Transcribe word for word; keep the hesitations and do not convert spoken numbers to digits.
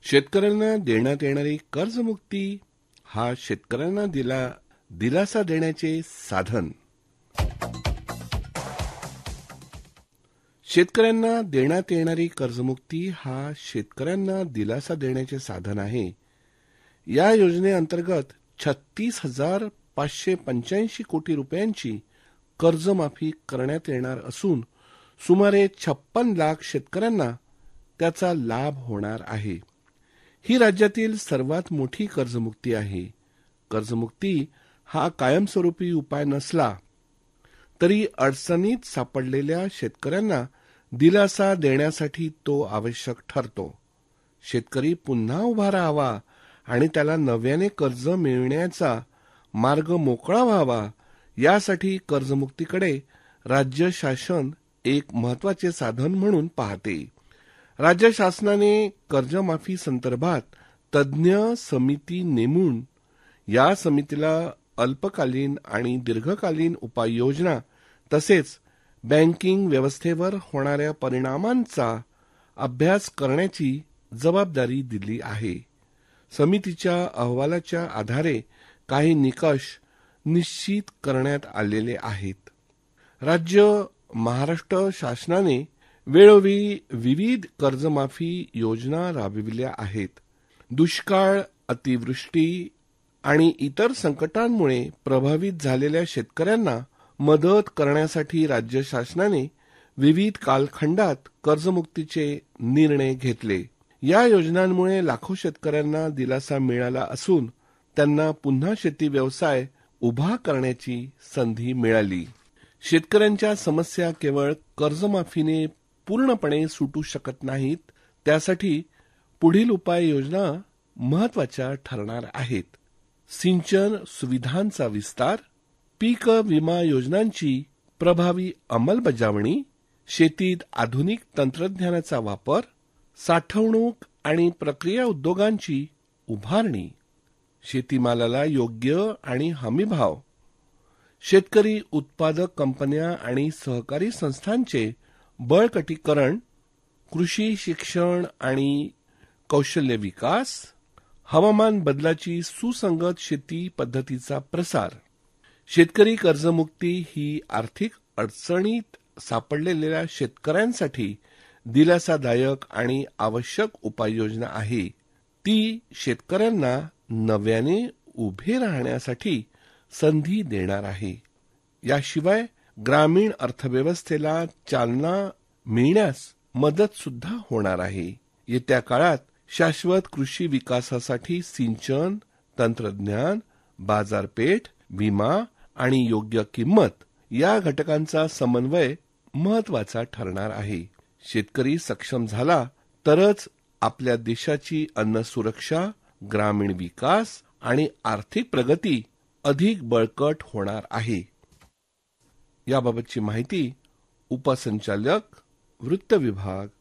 शेतकऱ्यांना देण्यात येणारी कर्जमुक्ती हा शेतकऱ्यांना दिला दिलासा देण्याचे साधन. शेतकऱ्यांना देण्यात येणारी कर्जमुक्ती हा शेतकऱ्यांना दिलासा देण्याचे साधन आहे. या योजनेअंतर्गत छत्तीस हजार पाचशे पंच्याऐंशी कोटी रुपयांची कर्जमाफी करण्यात येणार असून सुमारे छप्पन लाख शेतकऱ्यांना त्याचा लाभ होणार आहे. ही राज्यातील सर्वात मोठी कर्जमुक्ती आहे. कर्जमुक्ती हा कायमस्वरूपी उपाय नसला तरी अडचणीत सापडलेल्या शेतकऱ्यांना दिलासा देण्यासाठी तो आवश्यक ठरतो. शेतकरी पुन्हा उभा राहावा आणि त्याला नव्याने कर्ज मिळण्याचा मार्ग मोकळा व्हावा यासाठी कर्जमुक्तीकडे राज्य शासन एक महत्वाचे साधन म्हणून पाहते. राज्य शासनाने कर्जमाफी संदर्भात तज्ज्ञ समिती नेमून या समितीला अल्पकालीन आणि दीर्घकालीन उपाययोजना तसेच बँकिंग व्यवस्थेवर होणाऱ्या परिणामांचा अभ्यास करण्याची जबाबदारी दिली आहे. समितीच्या अहवालाच्या आधारे काही निकष निश्चित करण्यात आलेले आहेत. राज्य महाराष्ट्र शासनाने वेळोवेळी विविध कर्जमाफी योजना राबविल्या आहेत. दुष्काळ, अतिवृष्टी आणि इतर संकटांमुळे प्रभावित झालेल्या शेतकऱ्यांना मदत करण्यासाठी राज्य शासनाने विविध कालखंडात कर्जमुक्तीचे निर्णय घेतले. या योजनांमुळे लाखो शेतकऱ्यांना दिलासा मिळाला असून त्यांना पुन्हा शेती व्यवसाय उभा करण्याची संधी मिळाली. शेतकऱ्यांच्या समस्या केवळ कर्जमाफीने पूर्णपणे सुटू शकत नाहीत. त्यासाठी पुढील उपाययोजना महत्वाच्या ठरणार आहेत. सिंचन सुविधांचा विस्तार, पीक विमा योजनांची प्रभावी अंमलबजावणी, शेतीत आधुनिक तंत्रज्ञानाचा वापर, साठवणूक आणि प्रक्रिया उद्योगांची उभारणी, शेतीमालाला योग्य आणि हमीभाव, शेतकरी उत्पादक कंपन्या आणि सहकारी संस्थांचे बळकटीकरण, कृषी शिक्षण आणि कौशल्य विकास, हवामान बदलाची सुसंगत शेती पद्धतीचा प्रसार. शेतकरी कर्जमुक्ती ही आर्थिक अडचणीत सापडलेल्या शेतकऱ्यांसाठी दिलासादायक आणि आवश्यक उपाययोजना आहे. ती शेतकऱ्यांना नव्याने उभे राहण्यासाठी संधी देणार आहे. याशिवाय ग्रामीण अर्थव्यवस्थेला चालना मिळण्यास मदत सुद्धा होणार आहे. येत्या काळात शाश्वत कृषी विकासासाठी सिंचन, तंत्रज्ञान, बाजारपेठ, विमा आणि योग्य किंमत या घटकांचा समन्वय महत्वाचा ठरणार आहे. शेतकरी सक्षम झाला तरच आपल्या देशाची अन्न सुरक्षा, ग्रामीण विकास आणि आर्थिक प्रगती अधिक बळकट होणार आहे. याबाबतची माहिती उपसंचालक, वृत्त विभाग,